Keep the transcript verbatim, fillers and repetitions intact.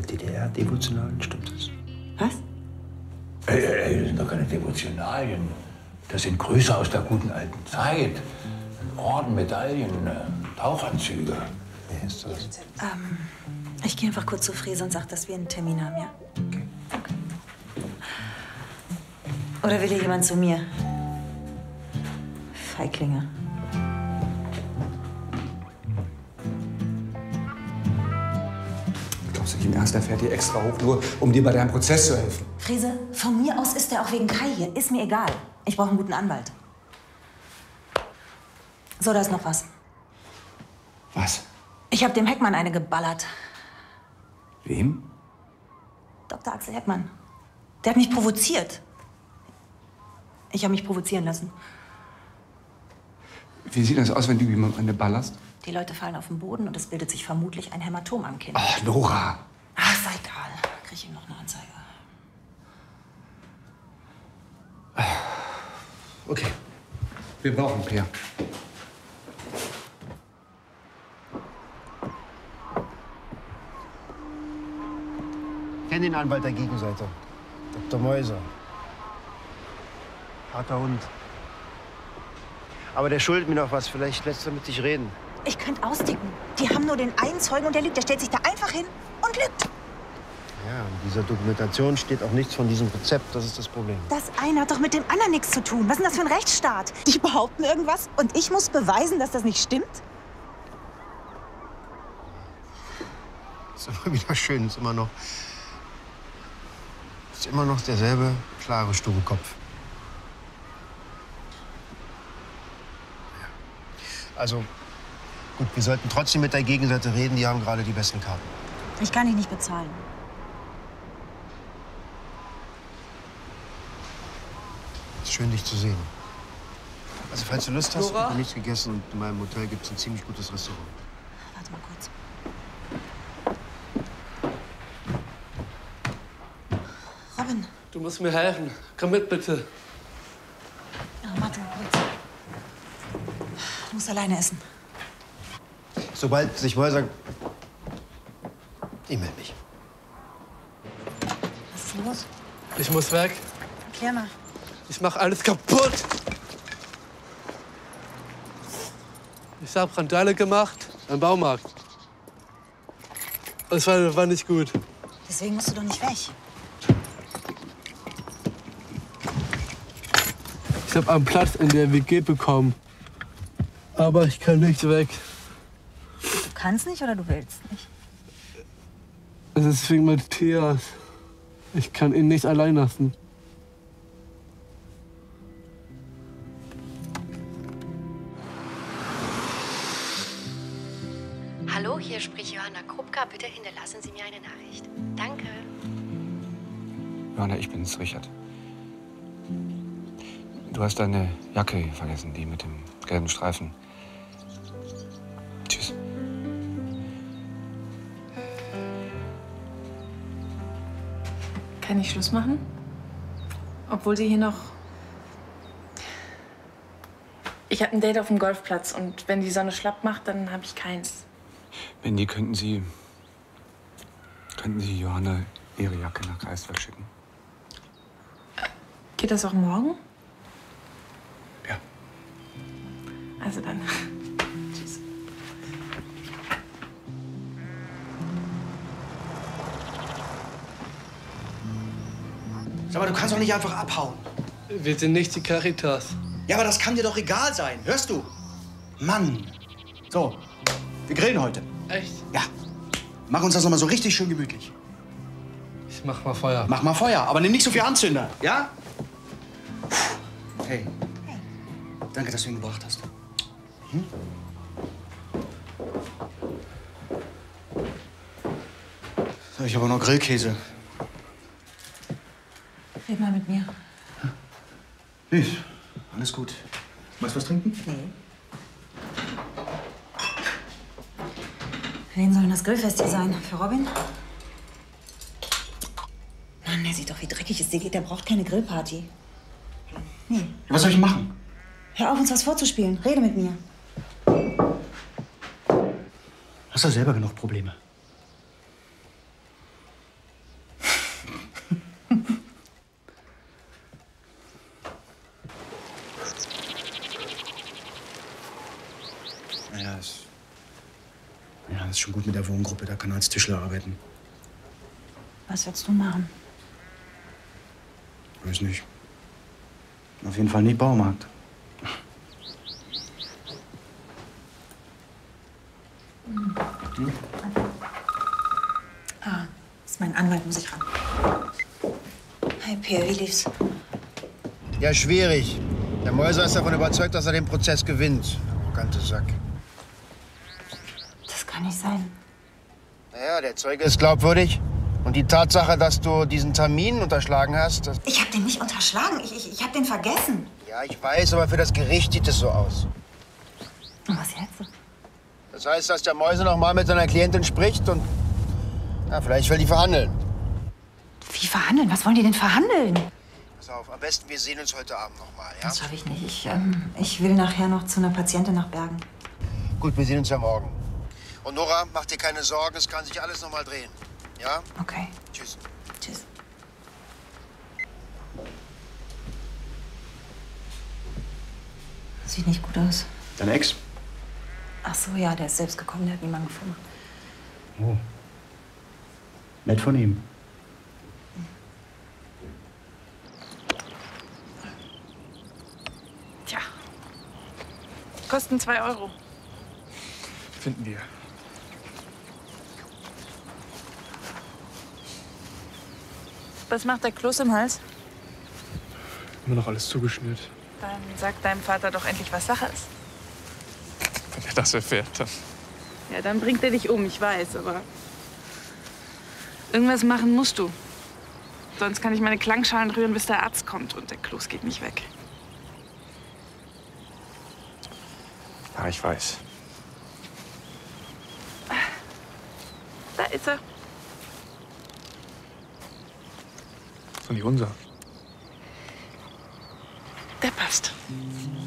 D D R-Devotionalien, stimmt das? Was? Ey, ey, ey, das sind doch keine Devotionalien. Das sind Grüße aus der guten alten Zeit. Orden, Medaillen, äh, Tauchanzüge. Wer ist das? Ähm, ich gehe einfach kurz zu Frese und sag, dass wir einen Termin haben, ja? Okay. Okay. Oder will hier jemand zu mir? Feiglinge. Glaubst du nicht im Ernst, der fährt hier extra hoch, nur um dir bei deinem Prozess zu helfen? Frese, von mir aus ist er auch wegen Kai hier. Ist mir egal. Ich brauche einen guten Anwalt. So, da ist noch was. Was? Ich habe dem Heckmann eine geballert. Wem? Doktor Axel Heckmann. Der hat mich provoziert. Ich habe mich provozieren lassen. Wie sieht das aus, wenn du jemandem eine ballerst? Die Leute fallen auf den Boden und es bildet sich vermutlich ein Hämatom am Kinn. Ach, Nora. Ach, ist egal. Krieg ich ihm noch eine Anzeige. Okay. Wir brauchen Peer. Ich kenne den Anwalt der Gegenseite. Doktor Meuser. Harter Hund. Aber der schuldet mir noch was. Vielleicht lässt er mit dich reden. Ich könnte austicken. Die haben nur den einen Zeugen und der lügt. Der stellt sich da einfach hin und lügt. Ja, in dieser Dokumentation steht auch nichts von diesem Rezept. Das ist das Problem. Das eine hat doch mit dem anderen nichts zu tun. Was ist denn das für ein Rechtsstaat? Die behaupten irgendwas und ich muss beweisen, dass das nicht stimmt? Ist immer wieder schön. Ist immer noch, ist immer noch derselbe klare, sture Kopf. Also, gut, wir sollten trotzdem mit der Gegenseite reden. Die haben gerade die besten Karten. Ich kann dich nicht bezahlen. Ist schön, dich zu sehen. Also, falls du Lust hast, ich Nora? habe nichts gegessen und in meinem Hotel gibt es ein ziemlich gutes Restaurant. Warte mal kurz. Robin. Du musst mir helfen. Komm mit, bitte. Ja, warte mal kurz. Du musst alleine essen. Sobald sich Meuser... Ich melde mich. Was ist los? Ich muss weg. Erklär mal. Ich mach alles kaputt. Ich hab Randale gemacht am Baumarkt. Das war, war nicht gut. Deswegen musst du doch nicht weg. Ich hab einen Platz in der W G bekommen. Aber ich kann nicht weg. Du kannst nicht oder du willst nicht? Es ist wegen Matthias. Ich kann ihn nicht allein lassen. Hallo, hier spricht Johanna Krupka. Bitte hinterlassen Sie mir eine Nachricht. Danke. Johanna, ich bin's, Richard. Du hast deine Jacke vergessen, die mit dem gelben Streifen. Tschüss. Kann ich Schluss machen? Obwohl sie hier noch... Ich habe ein Date auf dem Golfplatz und wenn die Sonne schlapp macht, dann habe ich keins. Mandy, könnten Sie... Könnten Sie Johanna ihre Jacke nach Greifswald schicken? Geht das auch morgen? Ja. Also dann. Tschüss. Sag mal, du kannst doch nicht einfach abhauen. Wir sind nicht die Caritas. Ja, aber das kann dir doch egal sein. Hörst du? Mann. So, wir grillen heute. Echt? Ja. Mach uns das noch mal so richtig schön gemütlich. Ich mach mal Feuer. Mach mal Feuer, aber nimm nicht so viel Anzünder, ja? Hey. Danke, dass du ihn gebracht hast. Hm? So, ich habe noch Grillkäse. Red mal mit mir. Nicht. Alles gut. Magst du was trinken? Nee. Für wen soll denn das Grillfest hier sein? Für Robin? Mann, der sieht doch, wie dreckig es dir geht. Der braucht keine Grillparty. Nee. Was soll ich machen? Hör auf, uns was vorzuspielen. Rede mit mir. Hast du selber genug Probleme? das ist schon gut mit der Wohngruppe, da kann er als Tischler arbeiten. Was willst du machen? Weiß nicht. Auf jeden Fall nicht Baumarkt. Hm. Hm? Ah, das ist mein Anwalt, muss ich ran. Hi, Pierre, wie lief's? Ja, schwierig. Der Mäuser ist davon überzeugt, dass er den Prozess gewinnt. Arrogante Sack. Das kann nicht sein. Naja, der Zeuge ist glaubwürdig. Und die Tatsache, dass du diesen Termin unterschlagen hast, das... Ich habe den nicht unterschlagen. Ich, ich, ich habe den vergessen. Ja, ich weiß, aber für das Gericht sieht es so aus. Und was jetzt? Das heißt, dass der Mäuse noch mal mit seiner Klientin spricht und... Ja, vielleicht will die verhandeln. Wie verhandeln? Was wollen die denn verhandeln? Pass auf, am besten wir sehen uns heute Abend noch mal, ja? Das schaffe ich nicht. Ich, ähm, ich will nachher noch zu einer Patientin nach Bergen. Gut, wir sehen uns ja morgen. Und Nora, mach dir keine Sorgen, es kann sich alles noch mal drehen. Ja? Okay. Tschüss. Tschüss. Sieht nicht gut aus. Dein Ex? Ach so, ja, der ist selbst gekommen, der hat niemanden gefunden. Oh. Nett von ihm. Tja. Kosten zwei Euro. Finden wir. Was macht der Kloß im Hals? Immer noch alles zugeschnürt. Dann sag deinem Vater doch endlich, was Sache ist. Wenn er das erfährt, dann... Ja, dann bringt er dich um, ich weiß, aber... Irgendwas machen musst du. Sonst kann ich meine Klangschalen rühren, bis der Arzt kommt und der Kloß geht nicht weg. Ja, ich weiß. Da ist er. Ist doch nicht unser. Der passt.